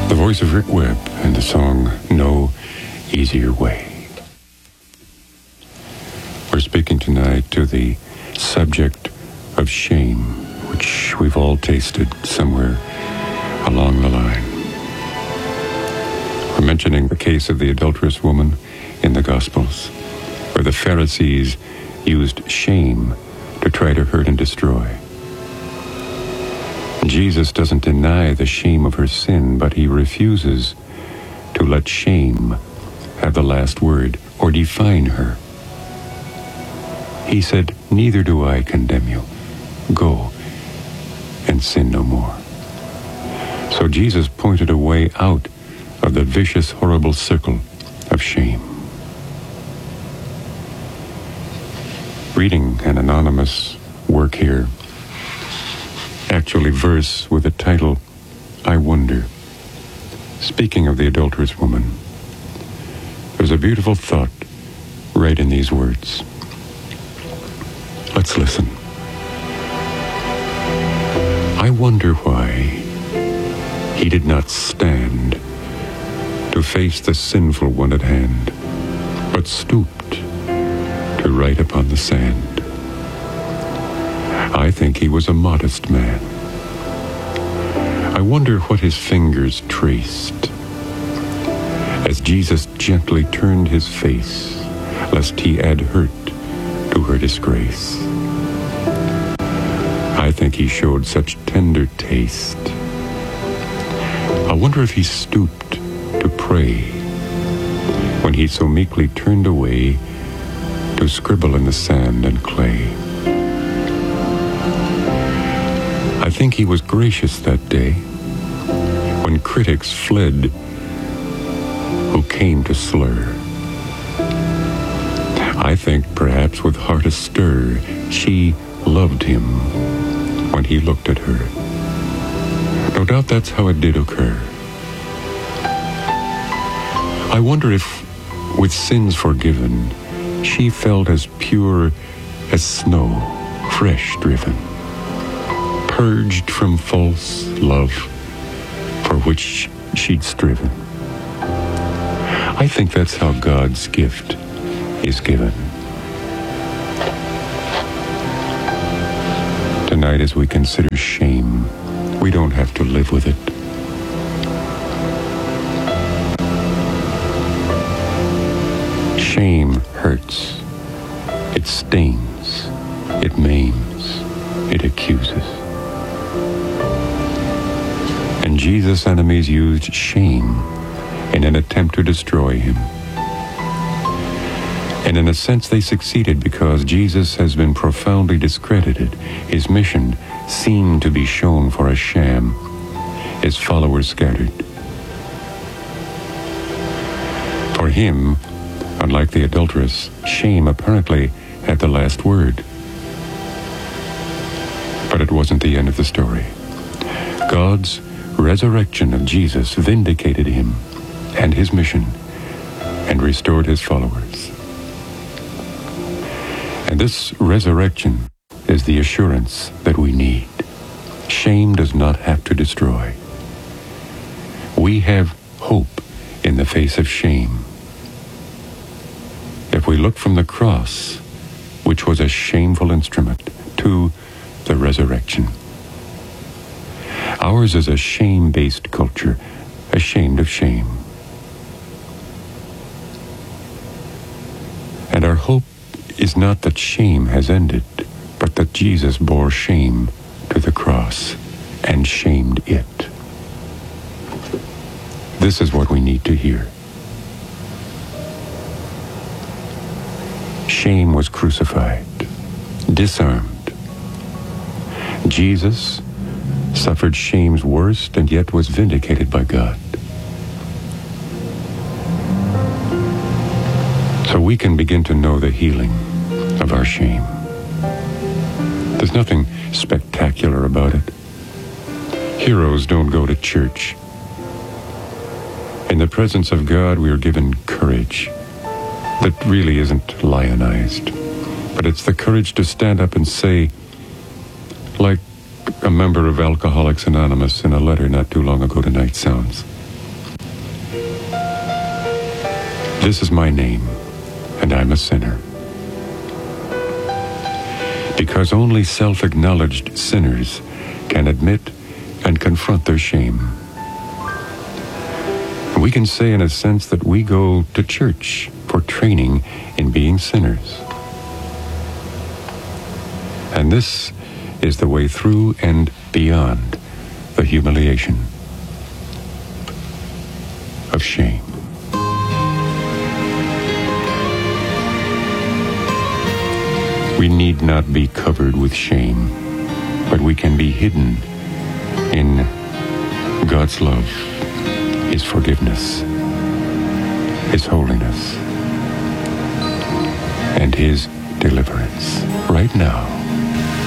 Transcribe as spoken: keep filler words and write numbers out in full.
The voice of Rick Webb and the song No Easier Way. We're speaking tonight to the subject of shame, which we've all tasted somewhere along the line. We're mentioning the case of the adulterous woman in the Gospels, where the Pharisees used shame to try to hurt and destroy. Jesus doesn't deny the shame of her sin, but he refuses to let shame have the last word or define her. He said, "Neither do I condemn you. Go and sin no more." So Jesus pointed a way out of the vicious, horrible circle of shame. Reading an anonymous work here, actually verse with the title, I Wonder. Speaking of the adulterous woman, there's a beautiful thought right in these words. Let's listen. I wonder why he did not stand to face the sinful one at hand, but stooped to write upon the sand. I think he was a modest man. I wonder what his fingers traced as Jesus gently turned his face, lest he add hurt to her disgrace. I think he showed such tender taste. I wonder if he stooped to pray when he so meekly turned away to scribble in the sand and clay. I think he was gracious that day when critics fled who came to slur. I think perhaps with heart astir she loved him when he looked at her. No doubt that's how it did occur. I wonder if, with sins forgiven, she felt as pure as snow, fresh driven, purged from false love for which she'd striven. I think that's how God's gift is given. Tonight, as we consider shame, we don't have to live with it. Shame hurts. It stings. It maims. It accuses. And Jesus' enemies used shame in an attempt to destroy him. And in a sense, they succeeded because Jesus has been profoundly discredited. His mission seemed to be shown for a sham. His followers scattered. For him, unlike the adulteress, shame apparently had the last word. But it wasn't the end of the story. God's resurrection of Jesus vindicated him and his mission and restored his followers. And this resurrection is the assurance that we need. Shame does not have to destroy. We have hope in the face of shame. If we look from the cross, which was a shameful instrument, to the resurrection. Ours is a shame-based culture, ashamed of shame. And our hope is not that shame has ended, but that Jesus bore shame to the cross and shamed it. This is what we need to hear. Shame was crucified, disarmed. Jesus suffered shame's worst and yet was vindicated by God. So we can begin to know the healing of our shame. There's nothing spectacular about it. Heroes don't go to church. In the presence of God, we are given courage that really isn't lionized, but it's the courage to stand up and say, like a member of Alcoholics Anonymous in a letter not too long ago to Night Sounds, This is my name, and I'm a sinner. Because only self-acknowledged sinners can admit and confront their shame. We can say in a sense that we go to church for training in being sinners. And this is the way through and beyond the humiliation of shame. We need not be covered with shame, but we can be hidden in God's love, His forgiveness, His holiness, and His deliverance right now.